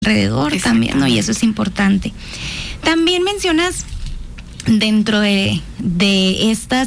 alrededor también, ¿no? Y eso es importante. También mencionas dentro de estas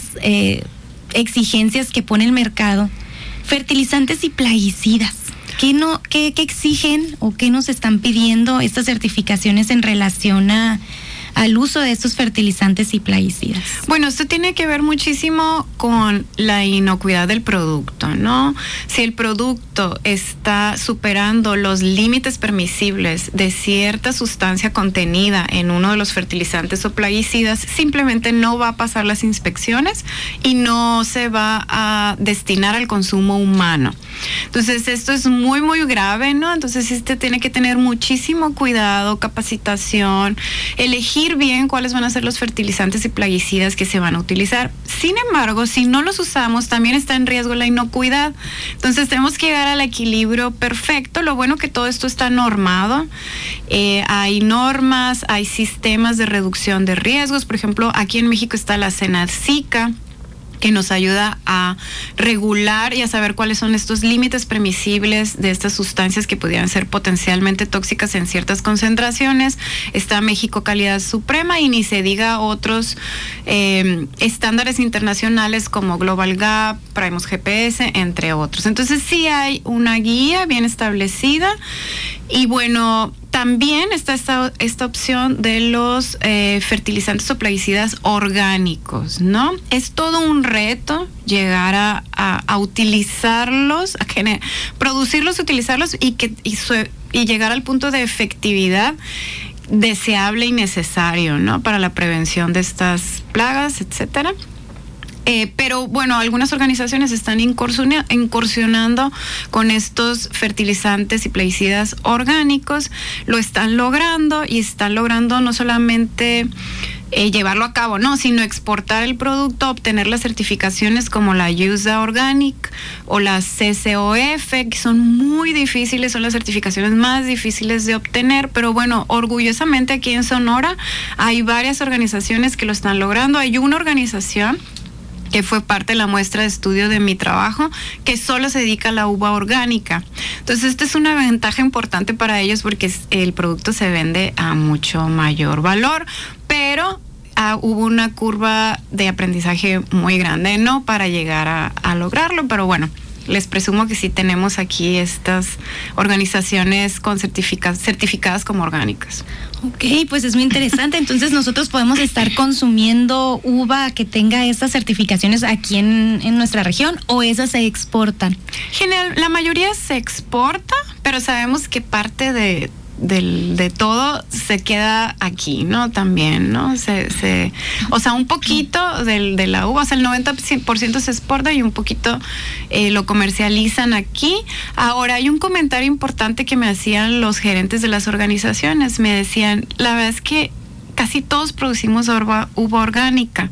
exigencias que pone el mercado, fertilizantes y plaguicidas. ¿Qué exigen o qué nos están pidiendo estas certificaciones en relación al uso de estos fertilizantes y plaguicidas? Bueno, esto tiene que ver muchísimo con la inocuidad del producto, ¿no? Si el producto está superando los límites permisibles de cierta sustancia contenida en uno de los fertilizantes o plaguicidas, simplemente no va a pasar las inspecciones y no se va a destinar al consumo humano. Entonces, esto es muy, muy grave, ¿no? Entonces, tiene que tener muchísimo cuidado, capacitación, elegir bien cuáles van a ser los fertilizantes y plaguicidas que se van a utilizar. Sin embargo, si no los usamos, también está en riesgo la inocuidad. Entonces, tenemos que llegar al equilibrio perfecto. Lo bueno que todo esto está normado. Hay normas, hay sistemas de reducción de riesgos. Por ejemplo, aquí en México está la Senacica, que nos ayuda a regular y a saber cuáles son estos límites permisibles de estas sustancias que pudieran ser potencialmente tóxicas en ciertas concentraciones. Está México Calidad Suprema y ni se diga otros estándares internacionales como Global Gap, Primos GPS, entre otros. Entonces sí hay una guía bien establecida y bueno, también está esta opción de los fertilizantes o plaguicidas orgánicos, ¿no? Es todo un reto llegar a utilizarlos, producirlos, utilizarlos y llegar al punto de efectividad deseable y necesario, ¿no? Para la prevención de estas plagas, etcétera. Pero bueno, algunas organizaciones están incursionando con estos fertilizantes y plaguicidas orgánicos, lo están logrando y están logrando no solamente llevarlo a cabo, no, sino exportar el producto, obtener las certificaciones como la USA Organic o la CCOF, que son muy difíciles, son las certificaciones más difíciles de obtener, pero bueno, orgullosamente aquí en Sonora hay varias organizaciones que lo están logrando. Hay una organización que fue parte de la muestra de estudio de mi trabajo, que solo se dedica a la uva orgánica. Entonces, esta es una ventaja importante para ellos porque el producto se vende a mucho mayor valor, pero hubo una curva de aprendizaje muy grande, ¿no? Para llegar a lograrlo, pero bueno, les presumo que sí tenemos aquí estas organizaciones con certificadas como orgánicas. Ok, pues es muy interesante. Entonces nosotros podemos estar consumiendo uva que tenga estas certificaciones aquí en nuestra región, ¿o esas se exportan? La mayoría se exporta, pero sabemos que parte de todo se queda aquí, ¿no? También, ¿no? O sea, un poquito de la uva, o sea, el 90% se exporta y un poquito lo comercializan aquí. Ahora, hay un comentario importante que me hacían los gerentes de las organizaciones. Me decían, la verdad es que casi todos producimos uva orgánica,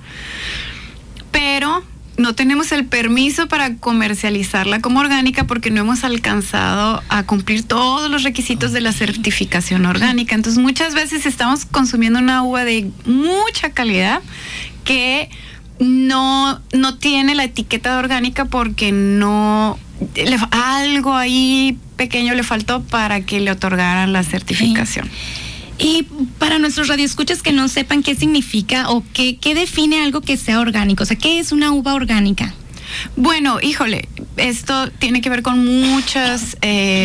pero no tenemos el permiso para comercializarla como orgánica porque no hemos alcanzado a cumplir todos los requisitos de la certificación orgánica. Entonces, muchas veces estamos consumiendo una uva de mucha calidad que no tiene la etiqueta de orgánica porque algo ahí pequeño le faltó para que le otorgaran la certificación. Sí. Y para nuestros radioescuchas que no sepan qué significa o qué define algo que sea orgánico, o sea, ¿qué es una uva orgánica? Bueno, híjole, esto tiene que ver con muchos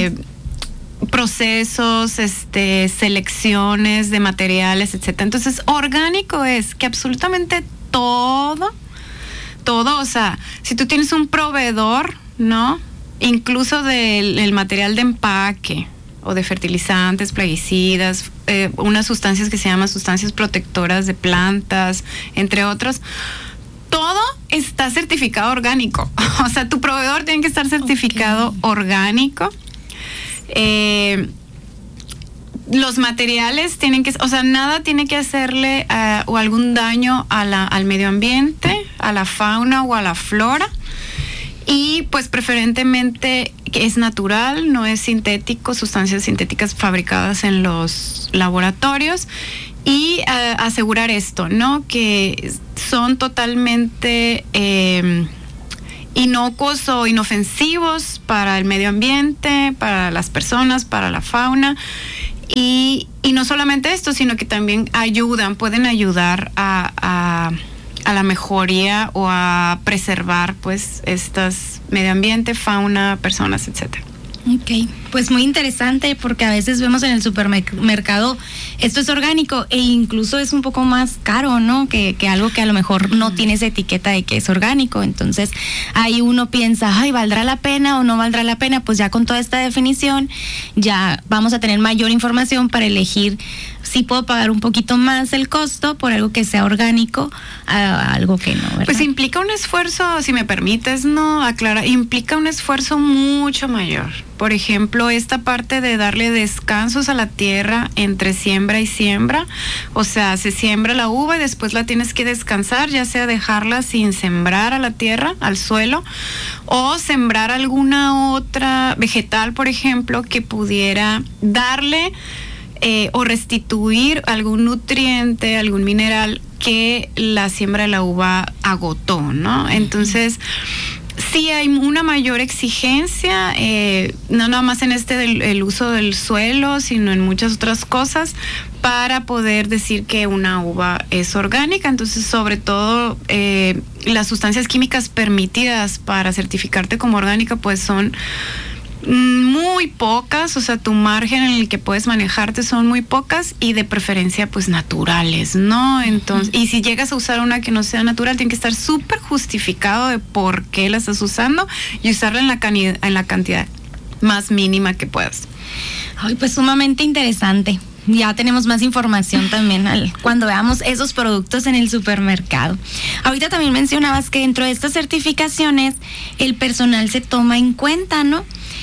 procesos, selecciones de materiales, etcétera. Entonces, orgánico es que absolutamente todo, o sea, si tú tienes un proveedor, ¿no? Incluso del material de empaque o de fertilizantes, plaguicidas, unas sustancias que se llaman sustancias protectoras de plantas, entre otros. Todo está certificado orgánico. O sea, tu proveedor tiene que estar certificado orgánico. Los materiales tienen que, o sea, nada tiene que hacerle o algún daño al medio ambiente, a la fauna o a la flora. Y pues preferentemente que es natural, no es sintético, sustancias sintéticas fabricadas en los laboratorios. Y asegurar esto, ¿no? Que son totalmente inocuos o inofensivos para el medio ambiente, para las personas, para la fauna. Y no solamente esto, sino que también pueden ayudar a la mejoría o a preservar pues estas medio ambiente, fauna, personas, etcétera. Ok, pues muy interesante, porque a veces vemos en el supermercado esto es orgánico e incluso es un poco más caro, ¿no? Que algo que a lo mejor no tiene esa etiqueta de que es orgánico. Entonces ahí uno piensa, ay, ¿valdrá la pena o no valdrá la pena? Pues ya con toda esta definición ya vamos a tener mayor información para elegir si puedo pagar un poquito más el costo por algo que sea orgánico a algo que no, ¿verdad? Pues implica un esfuerzo, si me permites, no aclara, implica un esfuerzo mucho mayor. Por ejemplo, esta parte de darle descansos a la tierra entre siembra y siembra, o sea, se siembra la uva y después la tienes que descansar, ya sea dejarla sin sembrar a la tierra, al suelo, o sembrar alguna otra vegetal, por ejemplo, que pudiera darle o restituir algún nutriente, algún mineral que la siembra de la uva agotó, ¿no? Entonces, sí hay una mayor exigencia, no nada más en el uso del suelo, sino en muchas otras cosas, para poder decir que una uva es orgánica. Entonces, sobre todo, las sustancias químicas permitidas para certificarte como orgánica, pues son muy pocas, o sea, tu margen en el que puedes manejarte son muy pocas y de preferencia pues naturales, ¿no? Entonces, y si llegas a usar una que no sea natural, tiene que estar súper justificado de por qué la estás usando y usarla en la cantidad más mínima que puedas. Ay, pues sumamente interesante. Ya tenemos más información también cuando veamos esos productos en el supermercado. Ahorita también mencionabas que dentro de estas certificaciones el personal se toma en cuenta, ¿no?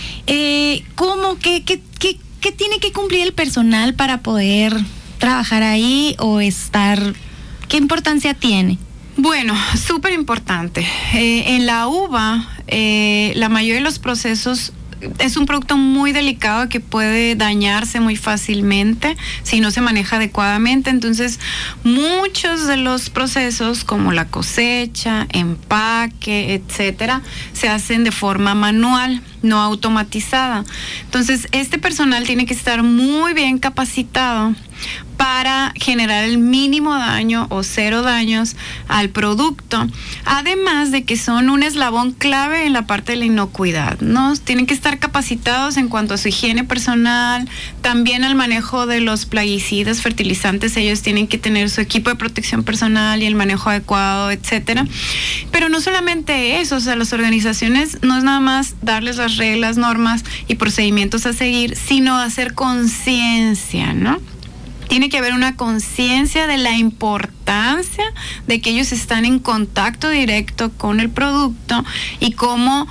¿Cómo? ¿Qué tiene que cumplir el personal para poder trabajar ahí o estar? ¿Qué importancia tiene? Bueno, súper importante. En la uva, la mayoría de los procesos es un producto muy delicado que puede dañarse muy fácilmente si no se maneja adecuadamente. Entonces, muchos de los procesos como la cosecha, empaque, etcétera, se hacen de forma manual, no automatizada. Entonces, este personal tiene que estar muy bien capacitado para generar el mínimo daño o cero daños al producto, además de que son un eslabón clave en la parte de la inocuidad, ¿no? Tienen que estar capacitados en cuanto a su higiene personal, también al manejo de los plaguicidas, fertilizantes. Ellos tienen que tener su equipo de protección personal y el manejo adecuado, etcétera. Pero no solamente eso, o sea, las organizaciones no es nada más darles las reglas, normas y procedimientos a seguir, sino hacer conciencia, ¿no? Tiene que haber una conciencia de la importancia de que ellos están en contacto directo con el producto y cómo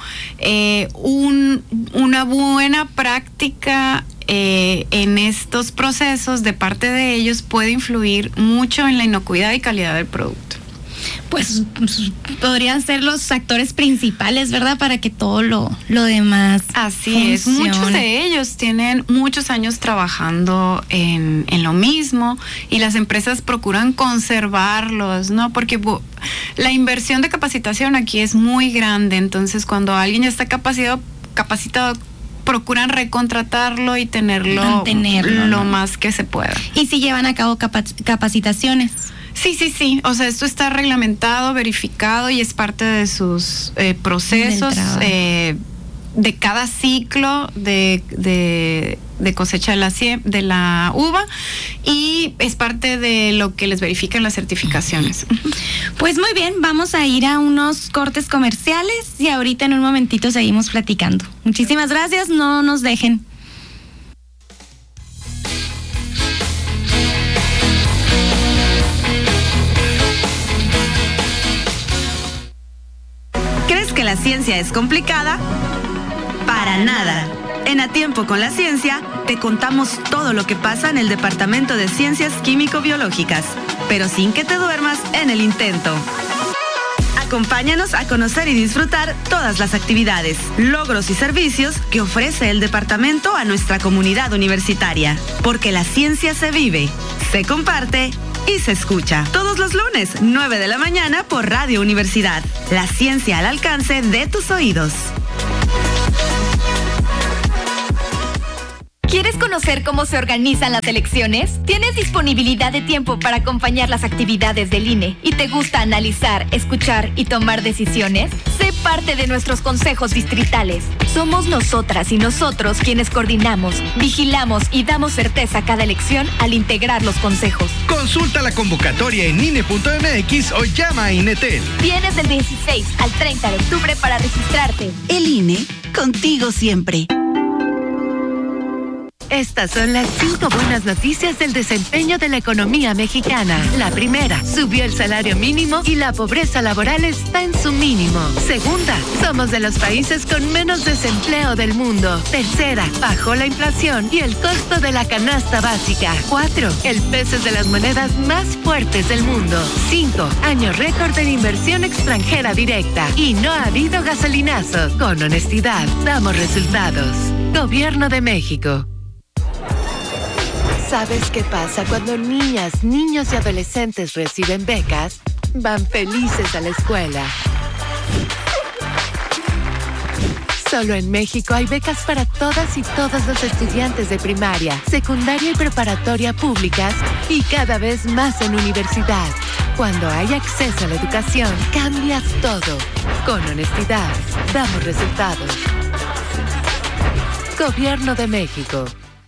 una buena práctica en estos procesos de parte de ellos puede influir mucho en la inocuidad y calidad del producto. Pues podrían ser los actores principales, ¿verdad? Para que todo lo demás así funcione. Es. Muchos de ellos tienen muchos años trabajando en lo mismo y las empresas procuran conservarlos, ¿no? Porque la inversión de capacitación aquí es muy grande. Entonces, cuando alguien ya está capacitado, procuran recontratarlo y mantenerlo lo más que se pueda. ¿Y si llevan a cabo capacitaciones? Sí. O sea, esto está reglamentado, verificado y es parte de sus procesos de cada ciclo de cosecha de la uva y es parte de lo que les verifican las certificaciones. Pues muy bien, vamos a ir a unos cortes comerciales y ahorita en un momentito seguimos platicando. Muchísimas gracias, no nos dejen. ¿Crees que la ciencia es complicada? Para nada. En A Tiempo con la Ciencia, te contamos todo lo que pasa en el Departamento de Ciencias Químico-Biológicas, pero sin que te duermas en el intento. Acompáñanos a conocer y disfrutar todas las actividades, logros y servicios que ofrece el departamento a nuestra comunidad universitaria. Porque la ciencia se vive, se comparte y se escucha. Todos los lunes, 9 de la mañana por Radio Universidad. La ciencia al alcance de tus oídos. ¿Quieres conocer conocer cómo se organizan las elecciones? ¿Tienes disponibilidad de tiempo para acompañar las actividades del INE y te gusta analizar, escuchar y tomar decisiones? Sé parte de nuestros consejos distritales. Somos nosotras y nosotros quienes coordinamos, vigilamos y damos certeza a cada elección al integrar los consejos. Consulta la convocatoria en INE.mx o llama a INETEL. Tienes del 16 al 30 de octubre para registrarte. El INE, contigo siempre. Estas son las 5 buenas noticias del desempeño de la economía mexicana. La primera, subió el salario mínimo y la pobreza laboral está en su mínimo. Segunda, somos de los países con menos desempleo del mundo. Tercera, bajó la inflación y el costo de la canasta básica. 4, el peso es de las monedas más fuertes del mundo. 5, año récord en inversión extranjera directa. Y no ha habido gasolinazo. Con honestidad, damos resultados. Gobierno de México. ¿Sabes qué pasa cuando niñas, niños y adolescentes reciben becas? Van felices a la escuela. Solo en México hay becas para todas y todos los estudiantes de primaria, secundaria y preparatoria públicas y cada vez más en universidad. Cuando hay acceso a la educación, cambias todo. Con honestidad, damos resultados. Gobierno de México.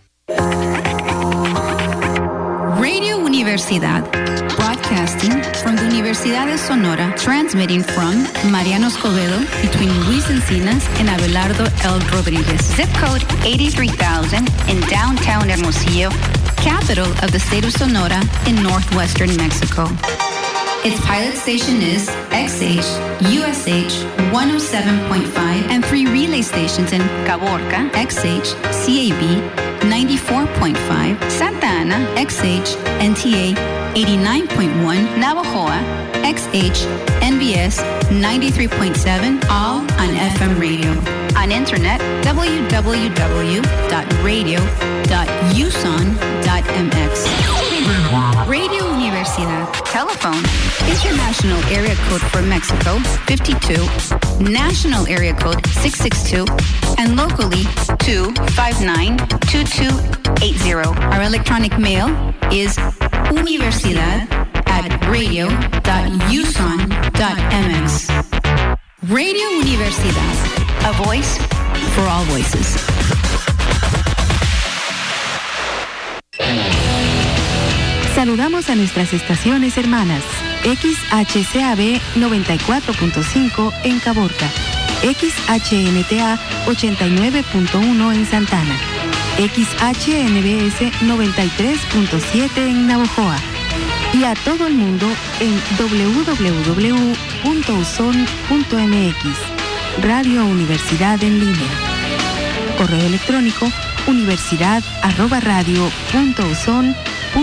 Radio Universidad, broadcasting from the Universidad de Sonora, transmitting from Mariano Escobedo between Luis Encinas and Abelardo L. Rodriguez. Zip code 83,000 in downtown Hermosillo, capital of the state of Sonora in northwestern Mexico. Its pilot station is XH, USH 107.5, and 3 relay stations in Caborca, XH, CAB 94.5, Santa Ana, XH, NTA 89.1, Navajoa, XH, NBS 93.7, all on FM radio. On internet, www.radio.uson.mx. Radio Universidad. Telephone. International area code for Mexico, 52. National area code, 662. And locally, 259-2280. Our electronic mail is universidad@radio.uson.mx. Radio Universidad. A voice for all voices. Saludamos a nuestras estaciones hermanas. XHCAB 94.5 en Caborca. XHNTA 89.1 en Santana. XHNBS 93.7 en Navojoa. Y a todo el mundo en www.uson.mx. Radio Universidad en línea. Correo electrónico universidad@radio.uson.mx.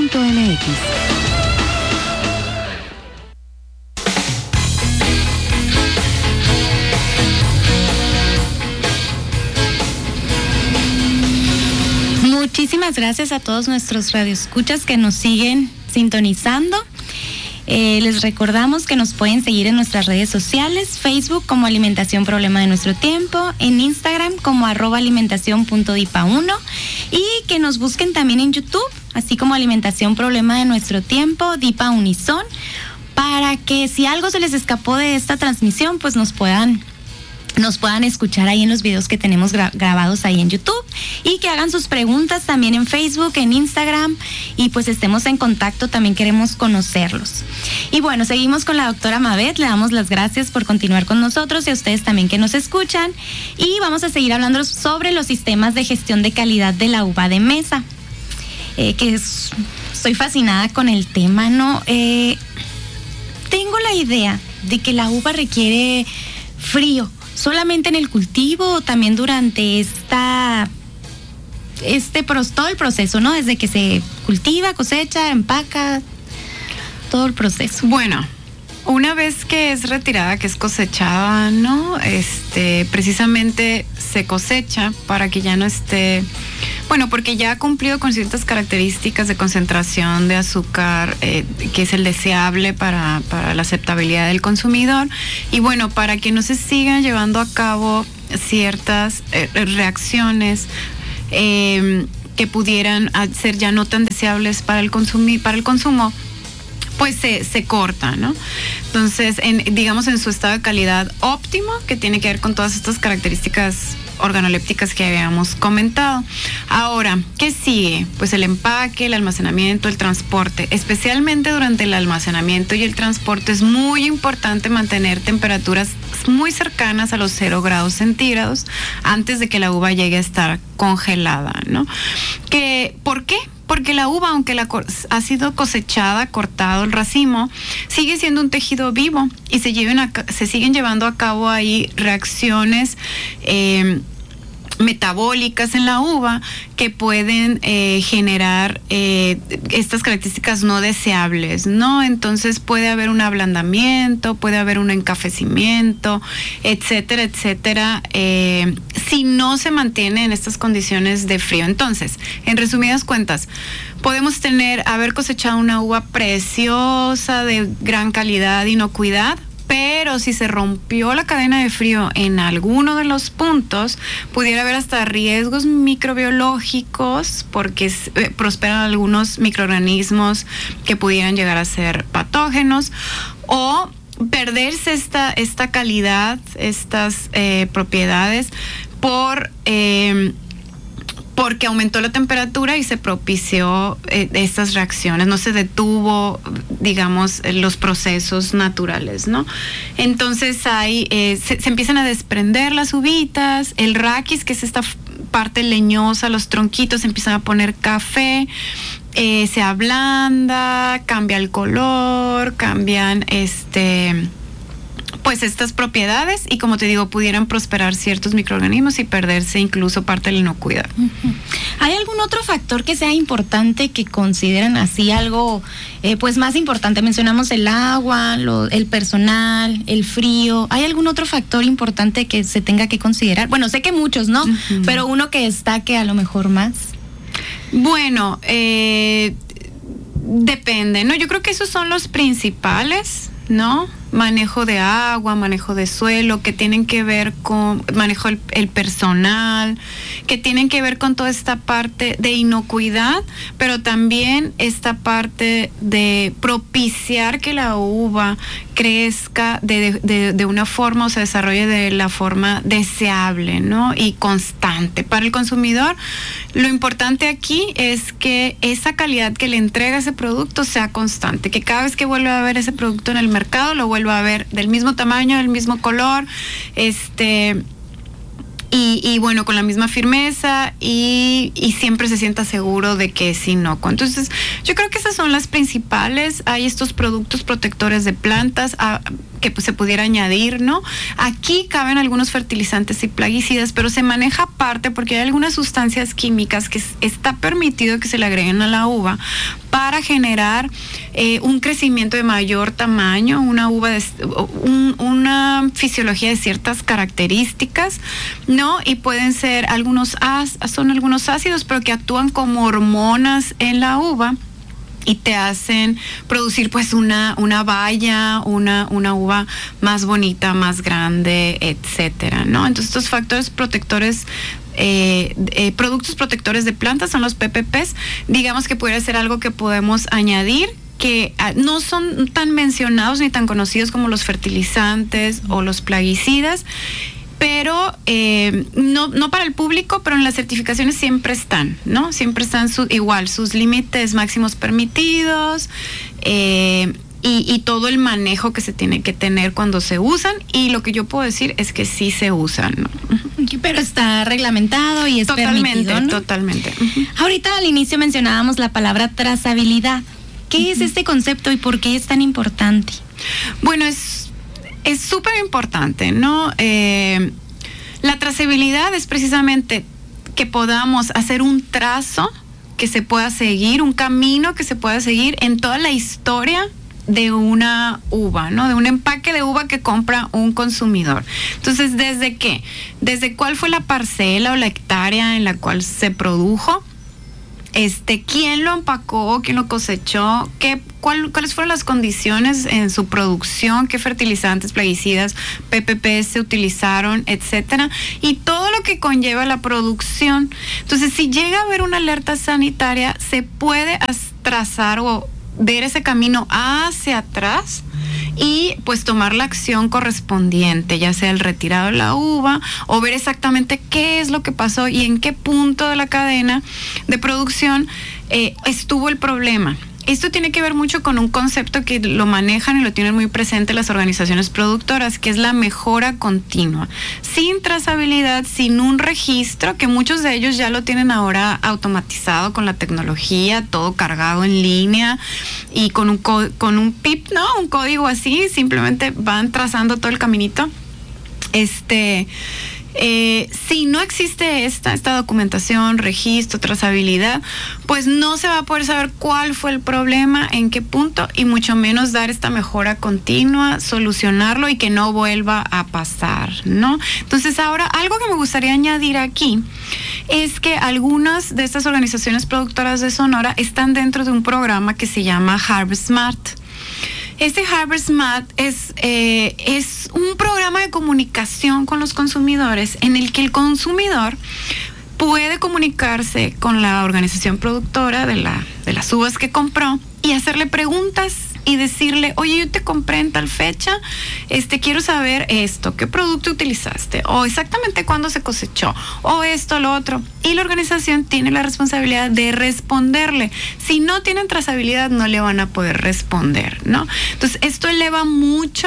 Muchísimas gracias a todos nuestros radioescuchas que nos siguen sintonizando. Les recordamos que nos pueden seguir en nuestras redes sociales, Facebook como Alimentación Problema de Nuestro Tiempo, en Instagram como @alimentación.dipa1 y que nos busquen también en YouTube, así como Alimentación Problema de Nuestro Tiempo, Dipa Unison, para que si algo se les escapó de esta transmisión, pues nos puedan escuchar ahí en los videos que tenemos grabados ahí en YouTube y que hagan sus preguntas también en Facebook, en Instagram y pues estemos en contacto, también queremos conocerlos. Y bueno, seguimos con la doctora Mabet, le damos las gracias por continuar con nosotros y a ustedes también que nos escuchan y vamos a seguir hablando sobre los sistemas de gestión de calidad de la uva de mesa, estoy fascinada con el tema, ¿no? Tengo la idea de que la uva requiere frío, solamente en el cultivo o también durante todo el proceso, ¿no? Desde que se cultiva, cosecha, empaca, todo el proceso. Bueno, una vez que es retirada, que es cosechada, ¿no? Precisamente se cosecha para que ya no esté, bueno, porque ya ha cumplido con ciertas características de concentración de azúcar, que es el deseable para la aceptabilidad del consumidor. Y bueno, para que no se sigan llevando a cabo ciertas reacciones que pudieran ser ya no tan deseables para el consumo, pues se corta, ¿no? Entonces, digamos en su estado de calidad óptimo, que tiene que ver con todas estas características organolépticas que habíamos comentado. Ahora, ¿qué sigue? Pues el empaque, el almacenamiento, el transporte. Especialmente durante el almacenamiento y el transporte es muy importante mantener temperaturas muy cercanas a los 0 grados centígrados antes de que la uva llegue a estar congelada, ¿no? ¿Por qué? Porque la uva, aunque ha sido cosechada, cortado el racimo, sigue siendo un tejido vivo y se siguen llevando a cabo ahí reacciones metabólicas en la uva que pueden generar estas características no deseables, ¿no? Entonces puede haber un ablandamiento, puede haber un encafecimiento, etcétera, etcétera, si no se mantiene en estas condiciones de frío. Entonces, en resumidas cuentas, podemos haber cosechado una uva preciosa, de gran calidad, inocuidad, pero si se rompió la cadena de frío en alguno de los puntos, pudiera haber hasta riesgos microbiológicos porque prosperan algunos microorganismos que pudieran llegar a ser patógenos, o perderse esta calidad, estas propiedades porque aumentó la temperatura y se propició estas reacciones, no se detuvo, digamos, los procesos naturales, ¿no? Entonces se empiezan a desprender las uvitas, el raquis, que es esta parte leñosa, los tronquitos se empiezan a poner café, se ablanda, cambia el color, cambian pues estas propiedades, y como te digo, pudieran prosperar ciertos microorganismos y perderse incluso parte de la inocuidad. ¿Hay algún otro factor que sea importante, que consideren así algo pues más importante? Mencionamos el agua, el personal, el frío. ¿Hay algún otro factor importante que se tenga que considerar? Bueno, sé que muchos, ¿no? Pero uno que destaque a lo mejor más. Bueno, depende, ¿no? Yo creo que esos son los principales, ¿no? Manejo de agua, manejo de suelo, que tienen que ver con manejo el personal, que tienen que ver con toda esta parte de inocuidad, pero también esta parte de propiciar que la uva crezca de una forma, o se desarrolle de la forma deseable, ¿no? Y constante. Para el consumidor, lo importante aquí es que esa calidad que le entrega ese producto sea constante, que cada vez que vuelva a ver ese producto en el mercado, lo vuelva a ver del mismo tamaño, del mismo color, y bueno, con la misma firmeza, y siempre se sienta seguro de que es inocuo. Entonces, yo creo que esas son las principales. Hay estos productos protectores de plantas que pues, se pudiera añadir, ¿no? Aquí caben algunos fertilizantes y plaguicidas, pero se maneja aparte porque hay algunas sustancias químicas que está permitido que se le agreguen a la uva para generar un crecimiento de mayor tamaño, una uva una fisiología de ciertas características, ¿no? Y pueden ser son algunos ácidos, pero que actúan como hormonas en la uva y te hacen producir pues una baya, una uva más bonita, más grande, etcétera, ¿no? Entonces estos factores protectores, productos protectores de plantas son los PPPs. Digamos que pudiera ser algo que podemos añadir, que no son tan mencionados ni tan conocidos como los fertilizantes o los plaguicidas, pero no para el público, pero en las certificaciones siempre están, ¿no? Siempre están sus límites máximos permitidos, y todo el manejo que se tiene que tener cuando se usan, y lo que yo puedo decir es que sí se usan, ¿no? Pero está reglamentado y es permitido, ¿no? Totalmente. Ahorita al inicio mencionábamos la palabra trazabilidad. ¿Qué es este concepto y por qué es tan importante? Bueno, es súper importante, ¿no? La trazabilidad es precisamente que podamos hacer un trazo que se pueda seguir, un camino que se pueda seguir en toda la historia de una uva, ¿no? De un empaque de uva que compra un consumidor. Entonces, ¿desde qué? Desde cuál fue la parcela o la hectárea en la cual se produjo, quién lo empacó, quién lo cosechó, cuáles fueron las condiciones en su producción, qué fertilizantes, plaguicidas, PPP se utilizaron, etcétera, y todo lo que conlleva la producción. Entonces, si llega a haber una alerta sanitaria, se puede trazar o ver ese camino hacia atrás y pues tomar la acción correspondiente, ya sea el retirado de la uva o ver exactamente qué es lo que pasó y en qué punto de la cadena de producción estuvo el problema. Esto tiene que ver mucho con un concepto que lo manejan y lo tienen muy presente las organizaciones productoras, que es la mejora continua. Sin trazabilidad, sin un registro, que muchos de ellos ya lo tienen ahora automatizado con la tecnología, todo cargado en línea y con un PIP, ¿no? Un código así, simplemente van trazando todo el caminito. Si no existe esta documentación, registro, trazabilidad, pues no se va a poder saber cuál fue el problema, en qué punto, y mucho menos dar esta mejora continua, solucionarlo y que no vuelva a pasar, ¿no? Entonces, ahora, algo que me gustaría añadir aquí es que algunas de estas organizaciones productoras de Sonora están dentro de un programa que se llama Harvest Smart. Este Harvest Smart es un programa de comunicación con los consumidores en el que el consumidor puede comunicarse con la organización productora de las uvas que compró y hacerle preguntas y decirle, oye, yo te compré en tal fecha, quiero saber esto, qué producto utilizaste, o exactamente cuándo se cosechó, o esto, lo otro. Y la organización tiene la responsabilidad de responderle. Si no tienen trazabilidad, no le van a poder responder, ¿no? Entonces, esto eleva mucho,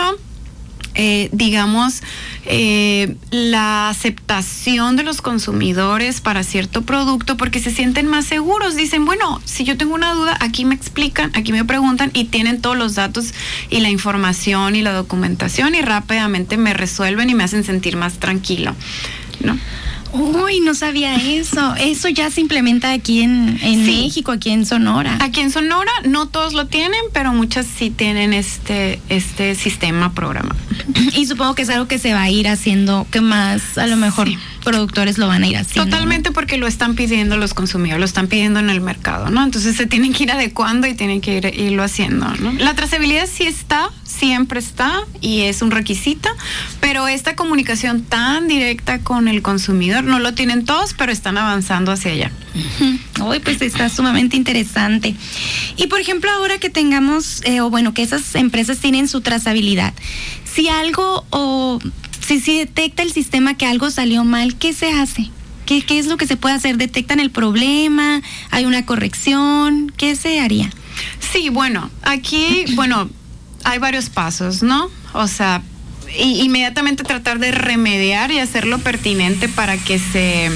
la aceptación de los consumidores para cierto producto, porque se sienten más seguros. Dicen, bueno, si yo tengo una duda, aquí me explican, aquí me preguntan y tienen todos los datos y la información y la documentación y rápidamente me resuelven y me hacen sentir más tranquilo, ¿no? Uy, no sabía eso. Eso ya se implementa aquí en sí. México, aquí en Sonora. Aquí en Sonora no todos lo tienen, pero muchas sí tienen este sistema programado. Y supongo que es algo que se va a ir haciendo, que más a lo mejor sí. Productores lo van a ir haciendo. Totalmente, porque lo están pidiendo los consumidores, lo están pidiendo en el mercado, ¿no? Entonces se tienen que ir adecuando y tienen que irlo haciendo, ¿no? La trazabilidad sí está, siempre está y es un requisito, pero esta comunicación tan directa con el consumidor no lo tienen todos, pero están avanzando hacia allá. Uy, pues está sumamente interesante. Y por ejemplo, ahora que tengamos, que esas empresas tienen su trazabilidad, si algo si detecta el sistema que algo salió mal, ¿qué se hace? ¿Qué es lo que se puede hacer? ¿Detectan el problema? ¿Hay una corrección? ¿Qué se haría? Sí, aquí, hay varios pasos, ¿no? O sea, inmediatamente tratar de remediar y hacerlo pertinente para que se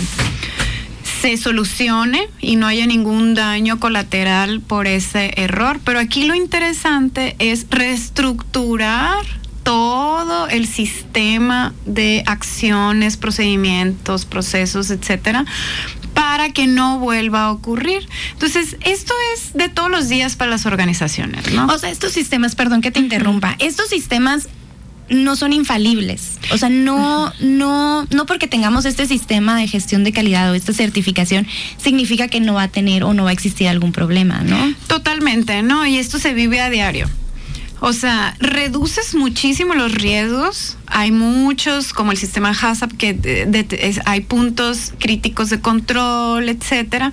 solucione y no haya ningún daño colateral por ese error. Pero aquí lo interesante es reestructurar todo el sistema de acciones, procedimientos, procesos, etcétera, para que no vuelva a ocurrir. Entonces, esto es de todos los días para las organizaciones, ¿no? O sea, estos sistemas, perdón que te interrumpa, estos sistemas no son infalibles. O sea, no porque tengamos este sistema de gestión de calidad o esta certificación, significa que no va a tener o no va a existir algún problema, ¿no? Totalmente, ¿no? Y esto se vive a diario. O sea, reduces muchísimo los riesgos. Hay muchos, como el sistema HACCP, que hay puntos críticos de control, etcétera.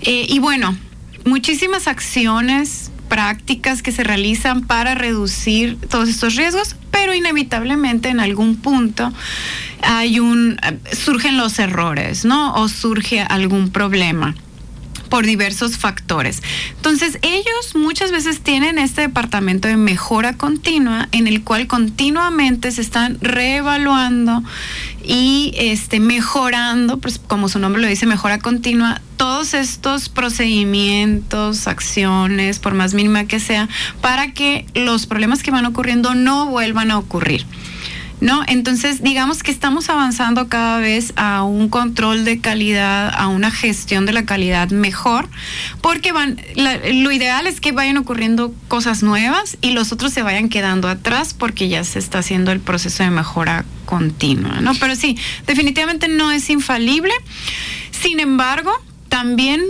Muchísimas acciones prácticas que se realizan para reducir todos estos riesgos, pero inevitablemente en algún punto surgen los errores, ¿no? O surge algún problema por diversos factores. Entonces, ellos muchas veces tienen este departamento de mejora continua en el cual continuamente se están reevaluando y mejorando, pues como su nombre lo dice, mejora continua, todos estos procedimientos, acciones, por más mínima que sea, para que los problemas que van ocurriendo no vuelvan a ocurrir, ¿no? Entonces, digamos que estamos avanzando cada vez a un control de calidad, a una gestión de la calidad mejor, porque lo ideal es que vayan ocurriendo cosas nuevas y los otros se vayan quedando atrás porque ya se está haciendo el proceso de mejora continua, ¿no? Pero sí, definitivamente no es infalible. Sin embargo, también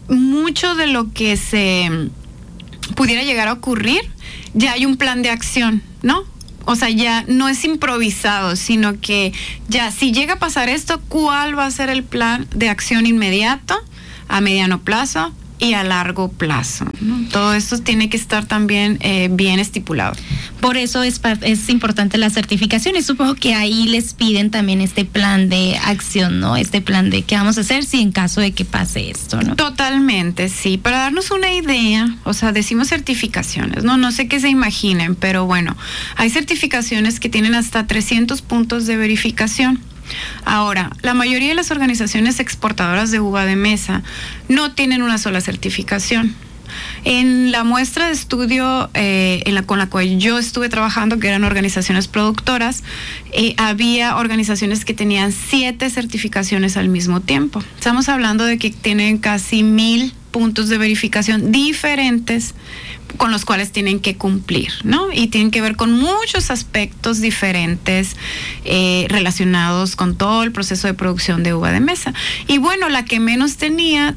mucho de lo que se pudiera llegar a ocurrir, ya hay un plan de acción, ¿no? O sea, ya no es improvisado, sino que ya si llega a pasar esto, ¿cuál va a ser el plan de acción inmediato, a mediano plazo y a largo plazo, ¿no? Todo esto tiene que estar también bien estipulado. Por eso es importante las certificaciones. Supongo que ahí les piden también este plan de acción, ¿no? Este plan de qué vamos a hacer si en caso de que pase esto, ¿no? Totalmente, sí. Para darnos una idea, o sea, decimos certificaciones, no sé qué se imaginen, pero bueno, hay certificaciones que tienen hasta 300 puntos de verificación. Ahora, la mayoría de las organizaciones exportadoras de uva de mesa no tienen una sola certificación. En la muestra de estudio con la cual yo estuve trabajando, que eran organizaciones productoras, había organizaciones que tenían 7 certificaciones al mismo tiempo. Estamos hablando de que tienen casi 1000 puntos de verificación diferentes con los cuales tienen que cumplir, ¿no? Y tienen que ver con muchos aspectos diferentes relacionados con todo el proceso de producción de uva de mesa. Y bueno, la que menos tenía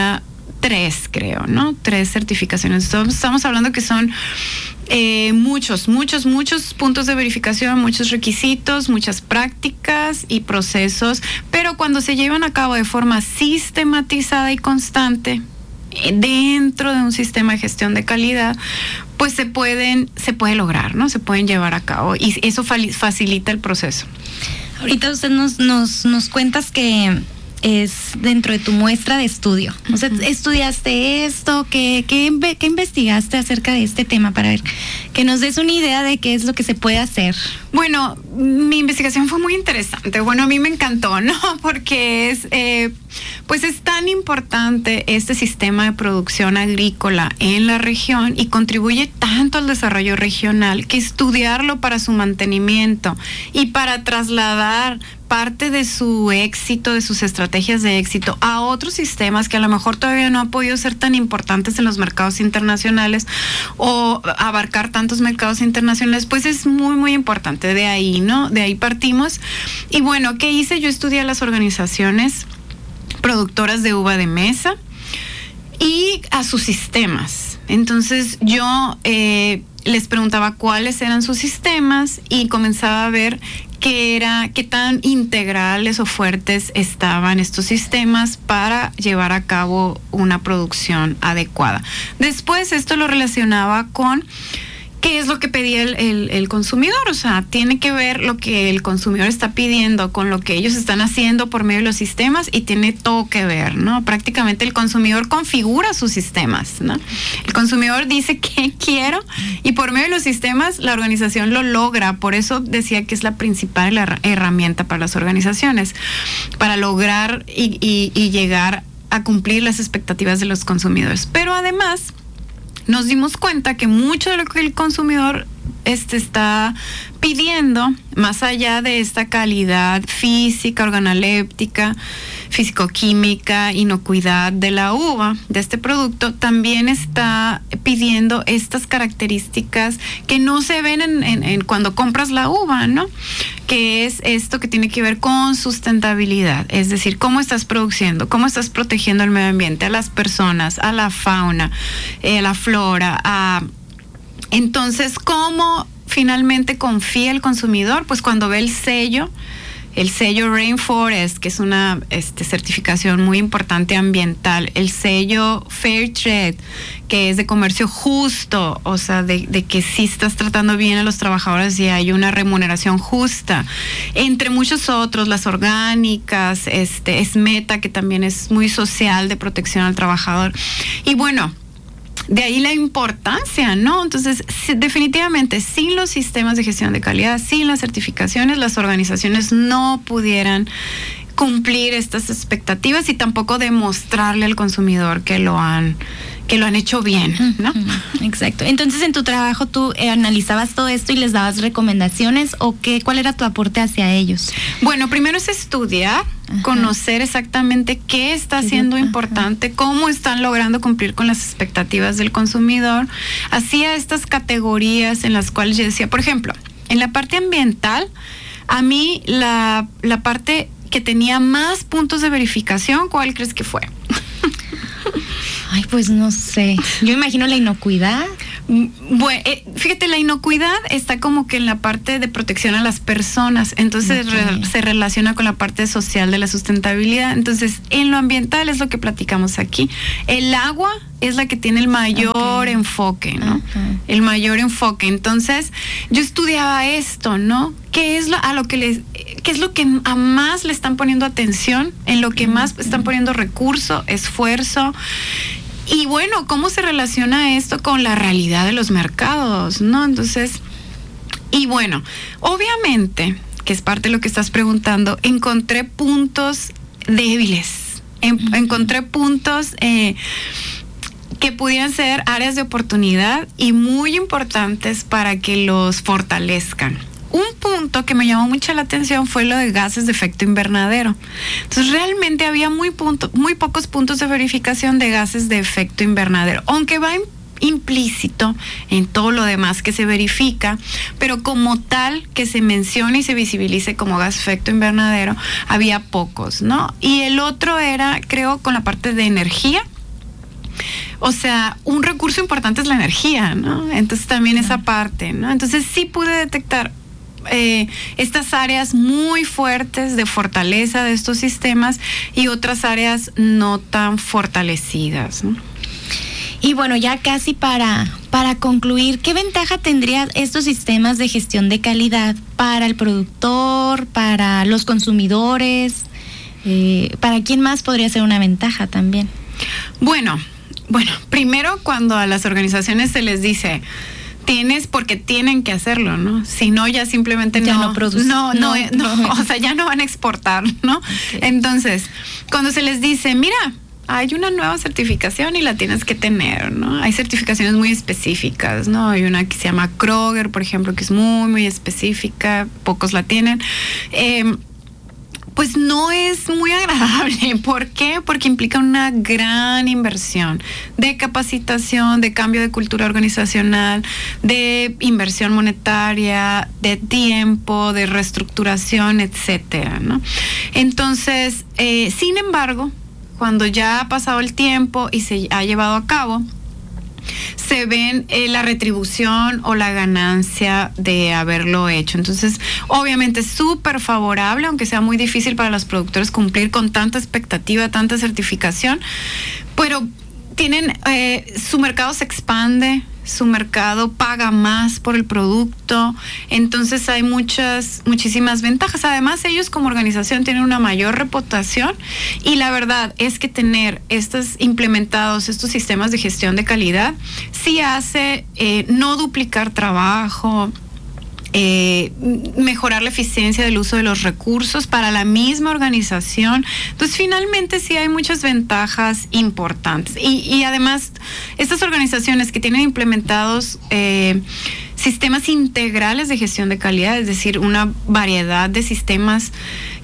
3, creo, ¿no? 3 certificaciones. Entonces, estamos hablando que son muchos puntos de verificación, muchos requisitos, muchas prácticas y procesos, pero cuando se llevan a cabo de forma sistematizada y constante, dentro de un sistema de gestión de calidad, pues se puede lograr, ¿no? Se pueden llevar a cabo y eso facilita el proceso. Ahorita usted nos cuentas que es dentro de tu muestra de estudio. O sea, estudiaste esto, ¿qué investigaste acerca de este tema para ver que nos des una idea de qué es lo que se puede hacer? Bueno, mi investigación fue muy interesante. Bueno, a mí me encantó, ¿no? Porque pues es tan importante este sistema de producción agrícola en la región y contribuye tanto al desarrollo regional que estudiarlo para su mantenimiento y para trasladar parte de su éxito, de sus estrategias de éxito a otros sistemas que a lo mejor todavía no han podido ser tan importantes en los mercados internacionales o abarcar tantos mercados internacionales, pues es muy, muy importante. De ahí, ¿no? De ahí partimos. Y bueno, ¿qué hice? Yo estudié a las organizaciones productoras de uva de mesa y a sus sistemas. Entonces yo les preguntaba cuáles eran sus sistemas y comenzaba a ver qué tan integrales o fuertes estaban estos sistemas para llevar a cabo una producción adecuada. Después esto lo relacionaba con qué es lo que pedía el consumidor. O sea, tiene que ver lo que el consumidor está pidiendo con lo que ellos están haciendo por medio de los sistemas y tiene todo que ver, ¿no? Prácticamente el consumidor configura sus sistemas, ¿no? El consumidor dice qué quiero y por medio de los sistemas la organización lo logra. Por eso decía que es la principal herramienta para las organizaciones, para lograr y llegar a cumplir las expectativas de los consumidores. Pero además nos dimos cuenta que mucho de lo que el consumidor está pidiendo, más allá de esta calidad física, organoléptica, físico-química, inocuidad de la uva, de este producto, también está pidiendo estas características que no se ven en cuando compras la uva, ¿no? Que es esto que tiene que ver con sustentabilidad, es decir, cómo estás produciendo, cómo estás protegiendo el medio ambiente, a las personas, a la fauna, a la flora, entonces, ¿cómo finalmente confía el consumidor? Pues cuando ve el sello Rainforest, que es una certificación muy importante ambiental, el sello Fair Trade, que es de comercio justo, o sea, de que sí estás tratando bien a los trabajadores y hay una remuneración justa, entre muchos otros, las orgánicas, SMETA, que también es muy social, de protección al trabajador. Y bueno, de ahí la importancia, ¿no? Entonces, definitivamente, sin los sistemas de gestión de calidad, sin las certificaciones, las organizaciones no pudieran cumplir estas expectativas y tampoco demostrarle al consumidor que lo han hecho bien, ¿no? Exacto. Entonces, en tu trabajo, ¿tú analizabas todo esto y les dabas recomendaciones o cuál era tu aporte hacia ellos? Bueno, primero es estudiar, conocer exactamente qué está siendo importante, cómo están logrando cumplir con las expectativas del consumidor. Hacía estas categorías en las cuales yo decía, por ejemplo, en la parte ambiental, a mí la parte que tenía más puntos de verificación, ¿cuál crees que fue? Ay, pues no sé. Yo imagino la inocuidad. Bueno, fíjate, la inocuidad está como que en la parte de protección a las personas, entonces se relaciona con la parte social de la sustentabilidad. Entonces, en lo ambiental es lo que platicamos aquí. El agua es la que tiene el mayor enfoque, ¿no? El mayor enfoque. Entonces, yo estudiaba esto, ¿no? ¿Qué es lo que a más le están poniendo atención? En lo que más están poniendo recurso, esfuerzo. Y bueno, ¿cómo se relaciona esto con la realidad de los mercados, no? Entonces, y bueno, obviamente, que es parte de lo que estás preguntando, encontré puntos débiles, encontré puntos que pudieran ser áreas de oportunidad y muy importantes para que los fortalezcan. Un punto que me llamó mucho la atención fue lo de gases de efecto invernadero. Entonces, realmente había muy pocos puntos de verificación de gases de efecto invernadero, aunque va implícito en todo lo demás que se verifica, pero como tal que se mencione y se visibilice como gas de efecto invernadero, había pocos, ¿no? Y el otro era, creo, con la parte de energía. O sea, un recurso importante es la energía, ¿no? Entonces también esa parte, ¿no? Entonces sí pude detectar estas áreas muy fuertes de fortaleza de estos sistemas y otras áreas no tan fortalecidas, ¿no? Y bueno, ya casi para concluir, ¿qué ventaja tendrían estos sistemas de gestión de calidad para el productor, para los consumidores? ¿Para quién más podría ser una ventaja también? Bueno, primero cuando a las organizaciones se les dice porque tienen que hacerlo, ¿no? Si no, ya simplemente no producen. O sea, ya no van a exportar, ¿no? Okay. Entonces, cuando se les dice, mira, hay una nueva certificación y la tienes que tener, ¿no? Hay certificaciones muy específicas, ¿no? Hay una que se llama Kroger, por ejemplo, que es muy, muy específica, pocos la tienen. Pues no es muy agradable. ¿Por qué? Porque implica una gran inversión de capacitación, de cambio de cultura organizacional, de inversión monetaria, de tiempo, de reestructuración, etcétera, ¿no? Entonces, sin embargo, cuando ya ha pasado el tiempo y se ha llevado a cabo, se ven la retribución o la ganancia de haberlo hecho. Entonces, obviamente es súper favorable, aunque sea muy difícil para los productores cumplir con tanta expectativa, tanta certificación, pero tienen, su mercado se expande, su mercado paga más por el producto, entonces hay muchísimas ventajas. Además, ellos como organización tienen una mayor reputación y la verdad es que tener estos sistemas de gestión de calidad sí hace no duplicar trabajo, mejorar la eficiencia del uso de los recursos para la misma organización. Entonces, finalmente sí hay muchas ventajas importantes. Y además, estas organizaciones que tienen implementados sistemas integrales de gestión de calidad, es decir, una variedad de sistemas,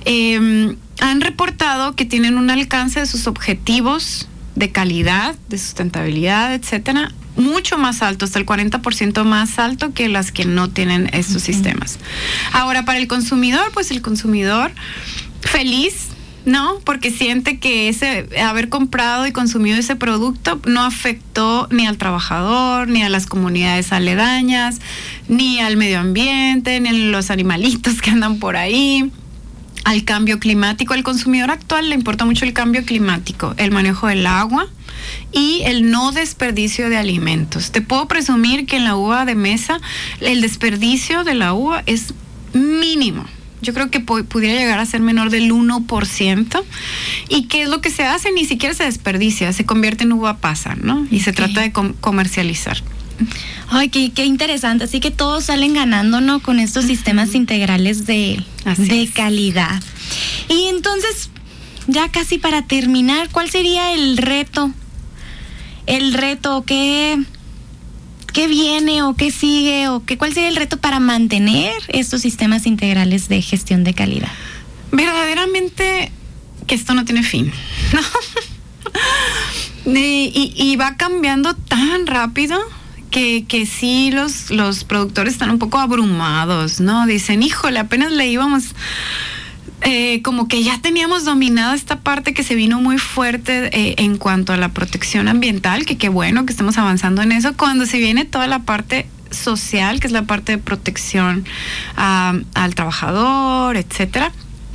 han reportado que tienen un alcance de sus objetivos de calidad, de sustentabilidad, etcétera, mucho más alto, hasta el 40% más alto que las que no tienen estos sistemas. Ahora, para el consumidor, pues el consumidor feliz, ¿no? Porque siente que haber comprado y consumido ese producto no afectó ni al trabajador, ni a las comunidades aledañas, ni al medio ambiente, ni a los animalitos que andan por ahí, al cambio climático. Al consumidor actual le importa mucho el cambio climático, el manejo del agua y el no desperdicio de alimentos. Te puedo presumir que en la uva de mesa el desperdicio de la uva es mínimo. Yo creo que pudiera llegar a ser menor del 1%. ¿Y qué es lo que se hace? Ni siquiera se desperdicia, se convierte en uva pasa, ¿no? Y se trata de comercializar. Ay, qué interesante. Así que todos salen ganando, ¿no? Con estos sistemas integrales de calidad. Y entonces, ya casi para terminar, ¿cuál sería el reto? ¿Qué viene o qué sigue o cuál sería el reto para mantener estos sistemas integrales de gestión de calidad? Verdaderamente que esto no tiene fin, ¿no? Y va cambiando tan rápido que sí los productores están un poco abrumados, ¿no? Dicen, híjole, apenas le íbamos como que ya teníamos dominada esta parte que se vino muy fuerte en cuanto a la protección ambiental, que qué bueno que estamos avanzando en eso, cuando se viene toda la parte social, que es la parte de protección al trabajador, etcétera.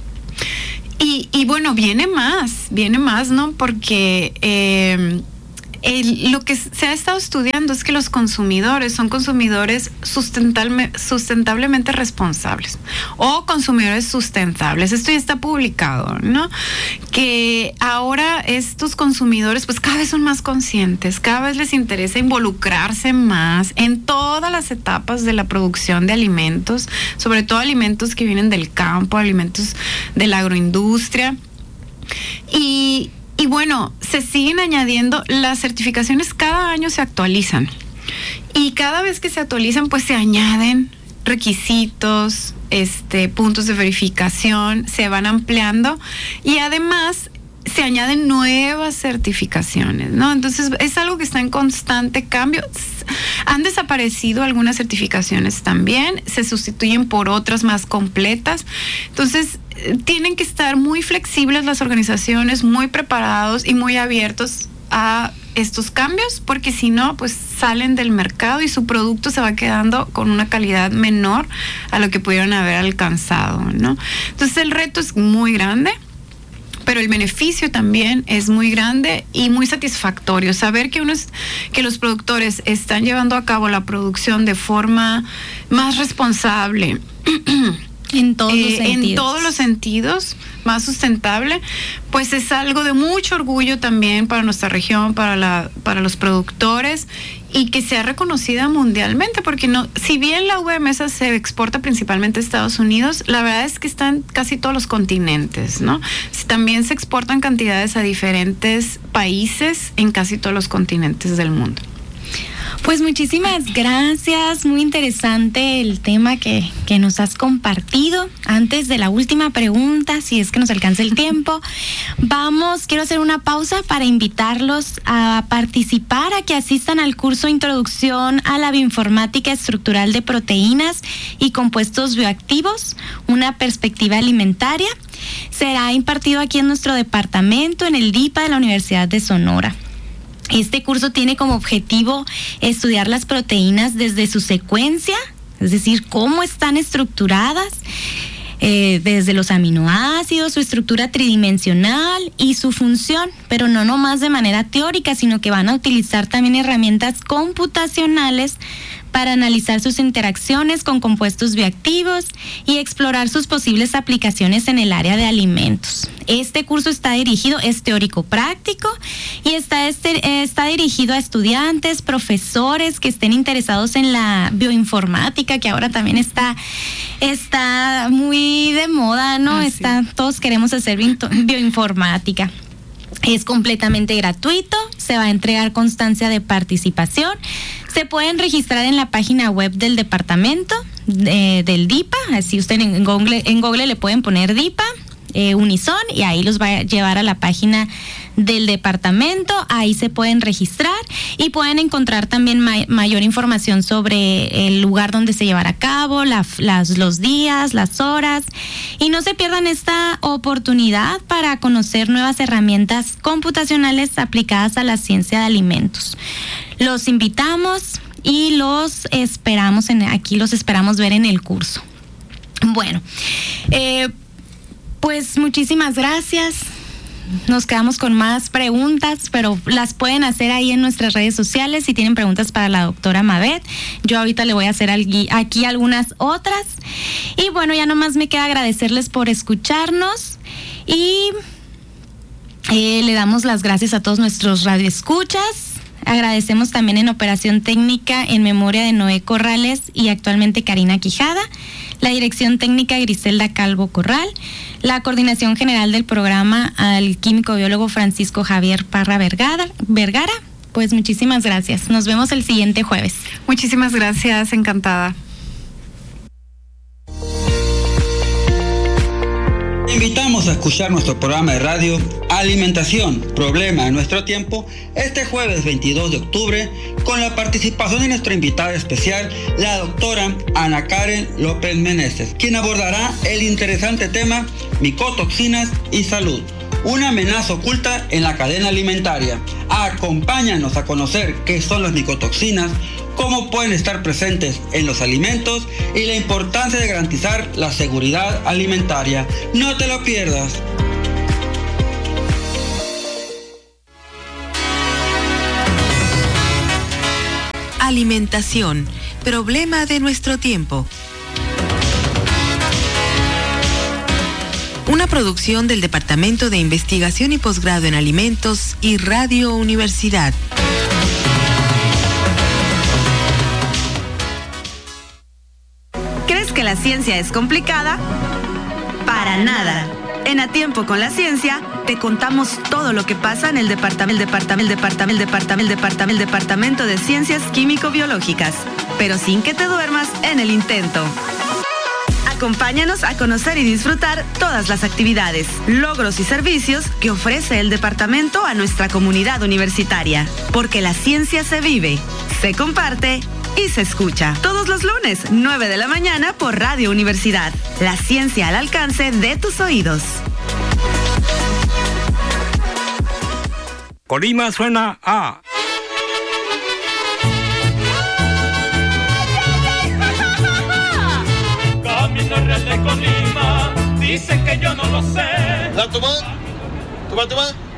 Y bueno, viene más, ¿no? Porque lo que se ha estado estudiando es que los consumidores son consumidores sustentablemente responsables o consumidores sustentables. Esto ya está publicado, ¿no? Que ahora estos consumidores pues cada vez son más conscientes, cada vez les interesa involucrarse más en todas las etapas de la producción de alimentos, sobre todo alimentos que vienen del campo, alimentos de la agroindustria. Y bueno, se siguen añadiendo, las certificaciones cada año se actualizan y cada vez que se actualizan pues se añaden requisitos, puntos de verificación, se van ampliando y además se añaden nuevas certificaciones, ¿no? Entonces es algo que está en constante cambio. Han desaparecido algunas certificaciones también, se sustituyen por otras más completas. Entonces tienen que estar muy flexibles las organizaciones, muy preparados y muy abiertos a estos cambios, porque si no, pues salen del mercado y su producto se va quedando con una calidad menor a lo que pudieron haber alcanzado, ¿no? Entonces el reto es muy grande, pero el beneficio también es muy grande y muy satisfactorio. Saber que los productores están llevando a cabo la producción de forma más responsable, en todos los sentidos, más sustentable, pues es algo de mucho orgullo también para nuestra región, para los productores, y que sea reconocida mundialmente, porque no, si bien la uva de mesa se exporta principalmente a Estados Unidos, la verdad es que está en casi todos los continentes, ¿no? También se exportan cantidades a diferentes países en casi todos los continentes del mundo. Pues muchísimas gracias, muy interesante el tema que nos has compartido. Antes de la última pregunta, si es que nos alcanza el tiempo, quiero hacer una pausa para invitarlos a participar, a que asistan al curso Introducción a la Bioinformática Estructural de Proteínas y Compuestos Bioactivos, una perspectiva alimentaria. Será impartido aquí en nuestro departamento, en el DIPA de la Universidad de Sonora. Este curso tiene como objetivo estudiar las proteínas desde su secuencia, es decir, cómo están estructuradas, desde los aminoácidos, su estructura tridimensional y su función, pero no nomás de manera teórica, sino que van a utilizar también herramientas computacionales para analizar sus interacciones con compuestos bioactivos y explorar sus posibles aplicaciones en el área de alimentos. Este curso es teórico-práctico y está dirigido a estudiantes, profesores que estén interesados en la bioinformática, que ahora también está muy de moda, ¿no? Todos queremos hacer bioinformática. Es completamente gratuito, se va a entregar constancia de participación. Se pueden registrar en la página web del departamento del DIPA. Así usted en Google le pueden poner DIPA, Unison, y ahí los va a llevar a la página del departamento. Ahí se pueden registrar y pueden encontrar también mayor información sobre el lugar donde se llevará a cabo, los días, las horas. Y no se pierdan esta oportunidad para conocer nuevas herramientas computacionales aplicadas a la ciencia de alimentos. Los invitamos y los esperamos ver en el curso. Bueno, pues muchísimas gracias. Nos quedamos con más preguntas, pero las pueden hacer ahí en nuestras redes sociales si tienen preguntas para la doctora Mabet. Yo ahorita le voy a hacer aquí algunas otras. Y bueno, ya nomás me queda agradecerles por escucharnos y le damos las gracias a todos nuestros radioescuchas. Agradecemos también en operación técnica en memoria de Noé Corrales y actualmente Karina Quijada, la dirección técnica Griselda Calvo Corral, la coordinación general del programa al químico biólogo Francisco Javier Parra Vergara. Pues muchísimas gracias. Nos vemos el siguiente jueves. Muchísimas gracias, encantada. Invitamos invitamos a escuchar nuestro programa de radio Alimentación, Problema de Nuestro Tiempo, este jueves 22 de octubre, con la participación de nuestra invitada especial, la doctora Ana Karen López Meneses, quien abordará el interesante tema micotoxinas y salud, una amenaza oculta en la cadena alimentaria. Acompáñanos a conocer qué son las micotoxinas, cómo pueden estar presentes en los alimentos y la importancia de garantizar la seguridad alimentaria. No te lo pierdas. Alimentación, problema de nuestro tiempo. Una producción del Departamento de Investigación y Posgrado en Alimentos y Radio Universidad. ¿Crees que la ciencia es complicada? Para nada. En A Tiempo con la Ciencia te contamos todo lo que pasa en el Departamento de Ciencias Químico-Biológicas, pero sin que te duermas en el intento. Acompáñanos a conocer y disfrutar todas las actividades, logros y servicios que ofrece el departamento a nuestra comunidad universitaria. Porque la ciencia se vive, se comparte y se escucha. Todos los lunes, 9 de la mañana por Radio Universidad. La ciencia al alcance de tus oídos. Colima suena a... Camino real de Colima, dicen que yo no lo sé. ¿Toma?